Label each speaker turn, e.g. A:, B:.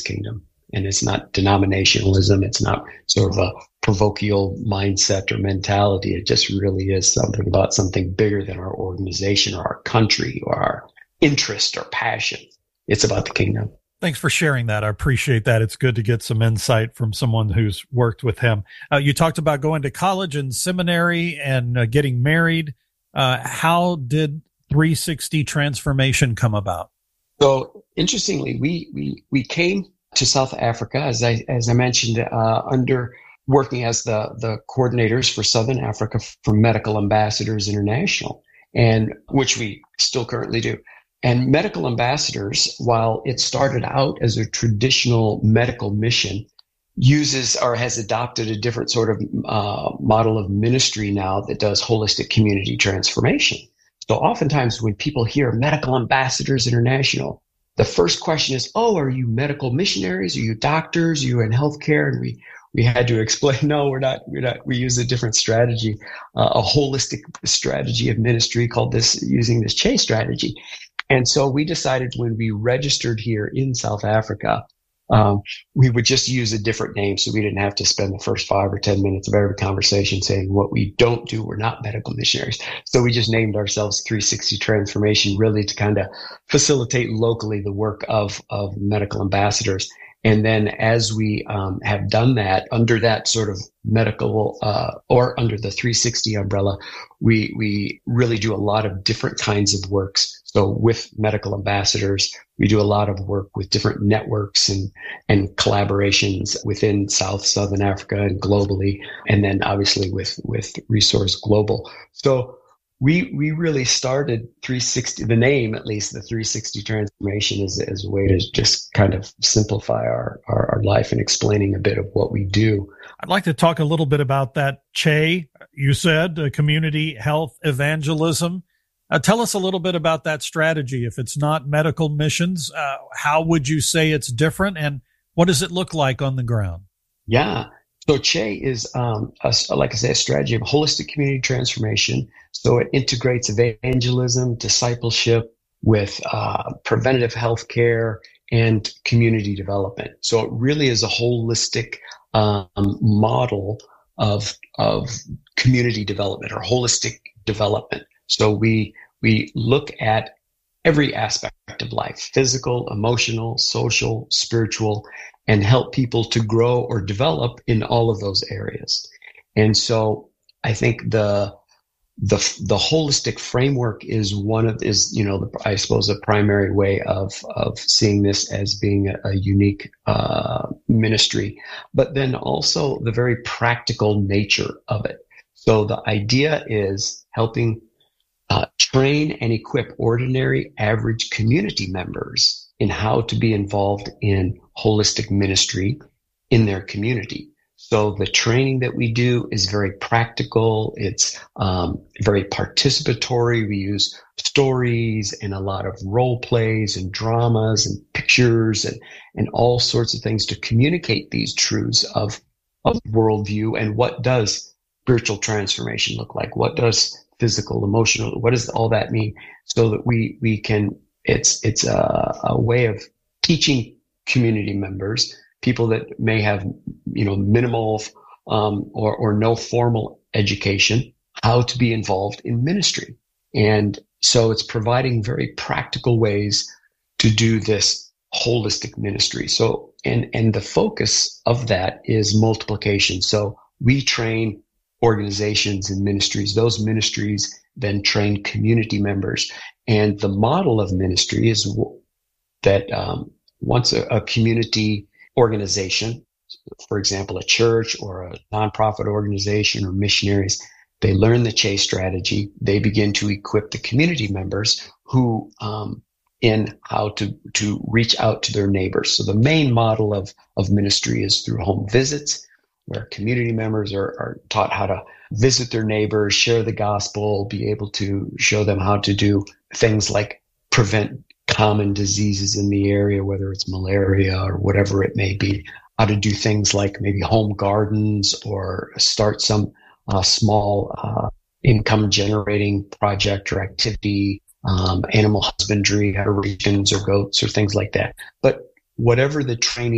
A: kingdom. And it's not denominationalism. It's not sort of a parochial mindset or mentality. It just really is something about something bigger than our organization or our country or our interest or passion. It's about the kingdom.
B: Thanks for sharing that. I appreciate that. It's good to get some insight from someone who's worked with him. You talked about going to college and seminary and getting married. How did 360 Transformation come about?
A: So interestingly, we came to South Africa, as I mentioned, under working as the coordinators for Southern Africa for Medical Ambassadors International, and which we still currently do. And Medical Ambassadors, while it started out as a traditional medical mission, uses or has adopted a different sort of model of ministry now that does holistic community transformation. So oftentimes when people hear Medical Ambassadors International, the first question is, oh, are you medical missionaries? Are you doctors? Are you in healthcare? And we had to explain, no, we're not. We use a different strategy, a holistic strategy of ministry called using this CHE strategy. And so we decided when we registered here in South Africa, we would just use a different name so we didn't have to spend the first 5 or 10 minutes of every conversation saying what we don't do. We're not medical missionaries. So we just named ourselves 360 Transformation, really to kind of facilitate locally the work of medical ambassadors. And then as we have done that under that sort of medical or under the 360 umbrella, we really do a lot of different kinds of works. So with medical ambassadors, we do a lot of work with different networks and collaborations within Southern Africa and globally, and then obviously with Resource Global. So we really started 360, the name at least, the 360 Transformation as a way to just kind of simplify our life and explaining a bit of what we do.
B: I'd like to talk a little bit about that CHE, you said, community health evangelism. Tell us a little bit about that strategy. If it's not medical missions, how would you say it's different, and what does it look like on the ground?
A: Yeah. So CHE is, like I say, a strategy of holistic community transformation. So it integrates evangelism, discipleship with preventative health care and community development. So it really is a holistic model of community development or holistic development. So we look at every aspect of life, physical, emotional, social, spiritual, and help people to grow or develop in all of those areas. And so I think the holistic framework is I suppose a primary way of seeing this as being a unique ministry, but then also the very practical nature of it. So the idea is helping train and equip ordinary, average community members in how to be involved in holistic ministry in their community. So the training that we do is very practical. It's very participatory. We use stories and a lot of role plays and dramas and pictures and all sorts of things to communicate these truths of worldview and what does spiritual transformation look like? What does physical, emotional, what does all that mean? So that we can, it's a way of teaching community members, people that may have, minimal or no formal education, how to be involved in ministry. And so it's providing very practical ways to do this holistic ministry. So, and the focus of that is multiplication. So we train organizations and ministries. Those ministries then train community members. And the model of ministry is that once a community organization, for example, a church or a nonprofit organization or missionaries, they learn the CHE strategy, they begin to equip the community members who in how to reach out to their neighbors. So the main model of ministry is through home visits, where community members are taught how to visit their neighbors, share the gospel, be able to show them how to do things like prevent common diseases in the area, whether it's malaria or whatever it may be, how to do things like maybe home gardens or start some small income generating project or activity, animal husbandry, how to raise chickens or goats or things like that. But whatever the training